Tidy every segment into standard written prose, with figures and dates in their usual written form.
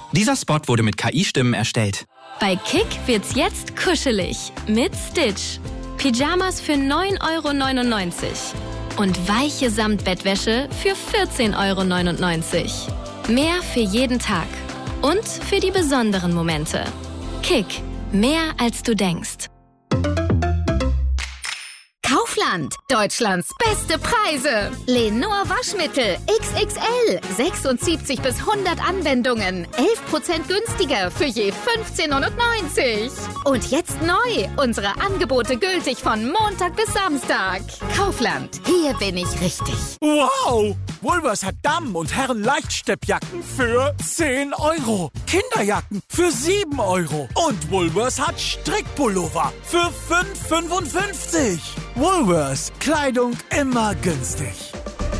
Dieser Spot wurde mit KI-Stimmen erstellt. Bei Kick wird's jetzt kuschelig mit Stitch. Pyjamas für 9,99 € und weiche Samtbettwäsche für 14,99 €. Mehr für jeden Tag und für die besonderen Momente. Kick, mehr als du denkst. Kaufland, Deutschlands beste Preise. Lenor Waschmittel XXL, 76 bis 100 Anwendungen, 11% günstiger für je 15,99 €. Und jetzt neu, unsere Angebote gültig von Montag bis Samstag. Kaufland, hier bin ich richtig. Wow! Woolworths hat Damen- und Herren-Leichtsteppjacken für 10 €. Kinderjacken für 7 €. Und Woolworths hat Strickpullover für 5,55 €. Woolworths, Kleidung immer günstig.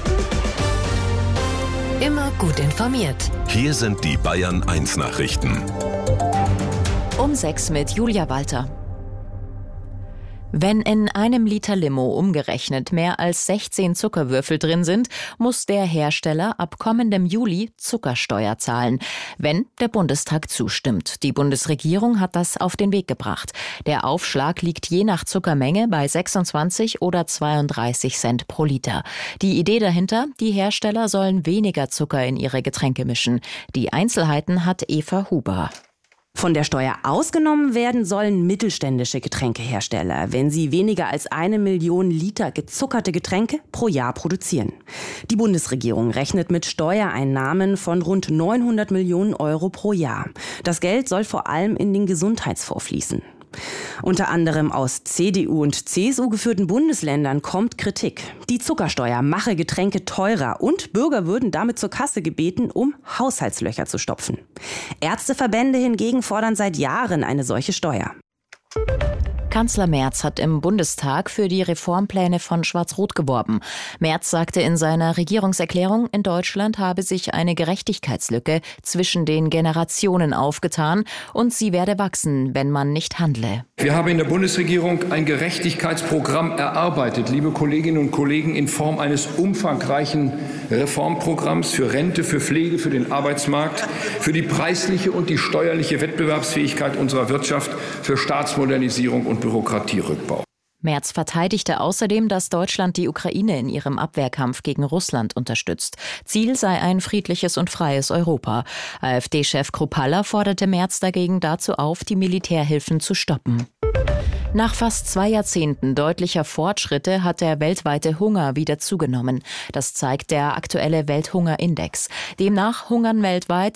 Immer gut informiert. Hier sind die Bayern 1 Nachrichten. Um 6 mit Julia Walter. Wenn in einem Liter Limo umgerechnet mehr als 16 Zuckerwürfel drin sind, muss der Hersteller ab kommendem Juli Zuckersteuer zahlen, wenn der Bundestag zustimmt. Die Bundesregierung hat das auf den Weg gebracht. Der Aufschlag liegt je nach Zuckermenge bei 26 oder 32 Cent pro Liter. Die Idee dahinter, die Hersteller sollen weniger Zucker in ihre Getränke mischen. Die Einzelheiten hat Eva Huber. Von der Steuer ausgenommen werden sollen mittelständische Getränkehersteller, wenn sie weniger als 1 Million Liter gezuckerte Getränke pro Jahr produzieren. Die Bundesregierung rechnet mit Steuereinnahmen von rund 900 Millionen € pro Jahr. Das Geld soll vor allem in den Gesundheitsfonds fließen. Unter anderem aus CDU und CSU geführten Bundesländern kommt Kritik. Die Zuckersteuer mache Getränke teurer und Bürger würden damit zur Kasse gebeten, um Haushaltslöcher zu stopfen. Ärzteverbände hingegen fordern seit Jahren eine solche Steuer. Kanzler Merz hat im Bundestag für die Reformpläne von Schwarz-Rot geworben. Merz sagte in seiner Regierungserklärung, in Deutschland habe sich eine Gerechtigkeitslücke zwischen den Generationen aufgetan und sie werde wachsen, wenn man nicht handle. Wir haben in der Bundesregierung ein Gerechtigkeitsprogramm erarbeitet, liebe Kolleginnen und Kollegen, in Form eines umfangreichen Reformprogramms für Rente, für Pflege, für den Arbeitsmarkt, für die preisliche und die steuerliche Wettbewerbsfähigkeit unserer Wirtschaft, für Staatsmodernisierung und Bürokratierückbau. Merz verteidigte außerdem, dass Deutschland die Ukraine in ihrem Abwehrkampf gegen Russland unterstützt. Ziel sei ein friedliches und freies Europa. AfD-Chef Kruppalla forderte Merz dagegen dazu auf, die Militärhilfen zu stoppen. Nach fast 2 Jahrzehnten deutlicher Fortschritte hat der weltweite Hunger wieder zugenommen. Das zeigt der aktuelle Welthungerindex. Demnach hungern weltweit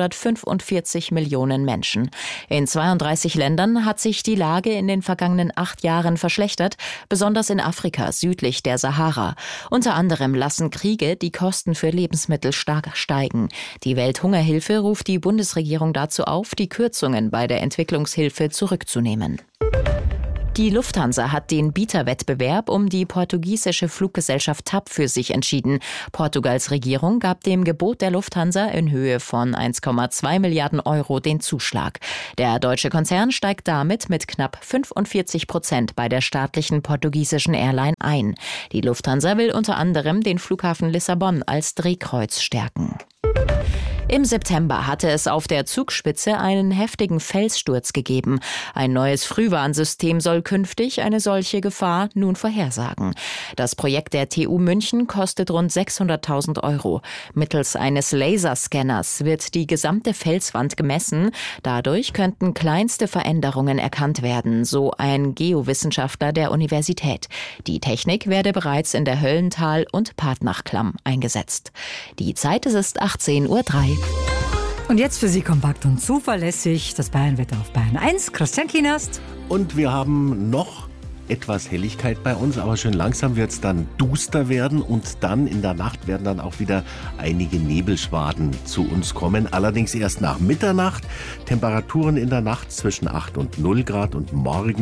645 Millionen Menschen. In 32 Ländern hat sich die Lage in den vergangenen 8 Jahren verschlechtert, besonders in Afrika südlich der Sahara. Unter anderem lassen Kriege die Kosten für Lebensmittel stark steigen. Die Welthungerhilfe ruft die Bundesregierung dazu auf, die Kürzungen bei der Entwicklungshilfe zurückzunehmen. Die Lufthansa hat den Bieterwettbewerb um die portugiesische Fluggesellschaft TAP für sich entschieden. Portugals Regierung gab dem Gebot der Lufthansa in Höhe von 1,2 Milliarden € den Zuschlag. Der deutsche Konzern steigt damit mit knapp 45% bei der staatlichen portugiesischen Airline ein. Die Lufthansa will unter anderem den Flughafen Lissabon als Drehkreuz stärken. Im September hatte es auf der Zugspitze einen heftigen Felssturz gegeben. Ein neues Frühwarnsystem soll künftig eine solche Gefahr nun vorhersagen. Das Projekt der TU München kostet rund 600.000 €. Mittels eines Laserscanners wird die gesamte Felswand gemessen. Dadurch könnten kleinste Veränderungen erkannt werden, so ein Geowissenschaftler der Universität. Die Technik werde bereits in der Höllental- und Partnachklamm eingesetzt. Die Zeit ist 18:03 Uhr. Und jetzt für Sie kompakt und zuverlässig das Bayernwetter auf Bayern 1. Christian Kienast. Und wir haben noch etwas Helligkeit bei uns, aber schön langsam wird es dann duster werden und dann in der Nacht werden dann auch wieder einige Nebelschwaden zu uns kommen. Allerdings erst nach Mitternacht. Temperaturen in der Nacht zwischen 8 und 0 Grad und morgen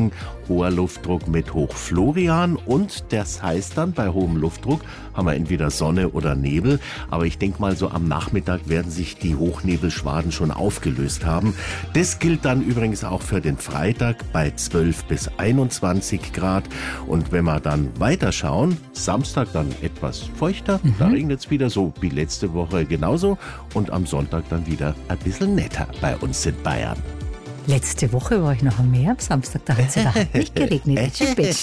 hoher Luftdruck mit Hoch Florian und das heißt dann, bei hohem Luftdruck haben wir entweder Sonne oder Nebel, aber ich denke mal, so am Nachmittag werden sich die Hochnebelschwaden schon aufgelöst haben. Das gilt dann übrigens auch für den Freitag bei 12 bis 21 Grad und wenn wir dann weiterschauen, Samstag dann etwas feuchter, da regnet es wieder so wie letzte Woche genauso und am Sonntag dann wieder ein bisschen netter bei uns in Bayern. Letzte Woche war ich noch am Meer, am Samstag, da hat es überhaupt nicht geregnet.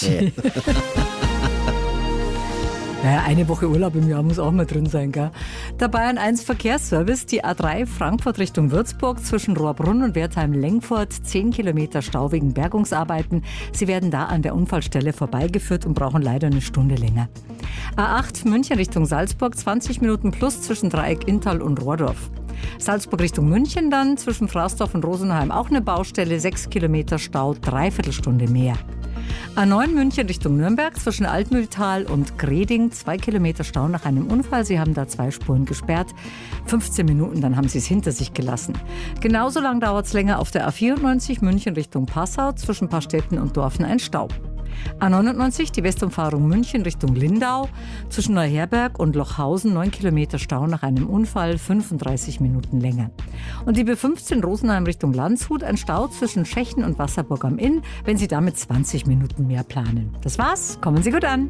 Naja, eine Woche Urlaub im Jahr muss auch mal drin sein, gell? Der Bayern 1 Verkehrsservice, die A3 Frankfurt Richtung Würzburg zwischen Rohrbrunn und Wertheim-Lengfurt, 10 Kilometer Stau wegen Bergungsarbeiten. Sie werden da an der Unfallstelle vorbeigeführt und brauchen leider eine Stunde länger. A8 München Richtung Salzburg, 20 Minuten plus zwischen Dreieck Inntal und Rohrdorf. Salzburg Richtung München dann, zwischen Fraßdorf und Rosenheim auch eine Baustelle, 6 Kilometer Stau, Dreiviertelstunde mehr. A9 München Richtung Nürnberg, zwischen Altmühltal und Greding, 2 Kilometer Stau nach einem Unfall. Sie haben da 2 Spuren gesperrt. 15 Minuten, dann haben sie es hinter sich gelassen. Genauso lang dauert es länger auf der A94 München Richtung Passau, zwischen Paarstetten und Dorfen ein Stau. A99, die Westumfahrung München Richtung Lindau, zwischen Neuherberg und Lochhausen, 9 Kilometer Stau nach einem Unfall, 35 Minuten länger. Und die B15 Rosenheim Richtung Landshut, ein Stau zwischen Schechen und Wasserburg am Inn, wenn Sie damit 20 Minuten mehr planen. Das war's, kommen Sie gut an.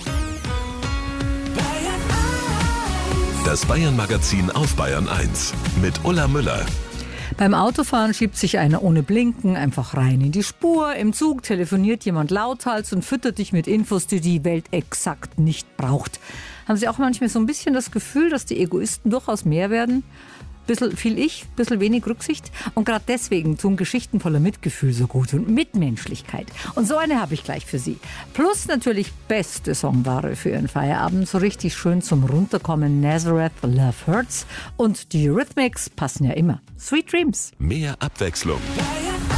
Das Bayern-Magazin auf Bayern 1 mit Ulla Müller. Beim Autofahren schiebt sich einer ohne Blinken einfach rein in die Spur. Im Zug telefoniert jemand lauthals und füttert dich mit Infos, die die Welt exakt nicht braucht. Haben Sie auch manchmal so ein bisschen das Gefühl, dass die Egoisten durchaus mehr werden? Bisschen viel Ich, bisschen wenig Rücksicht. Und gerade deswegen tun Geschichten voller Mitgefühl so gut und Mitmenschlichkeit. Und so eine habe ich gleich für Sie. Plus natürlich beste Songware für Ihren Feierabend. So richtig schön zum Runterkommen. Nazareth, Love Hurts. Und die Eurythmics passen ja immer. Sweet Dreams. Mehr Abwechslung.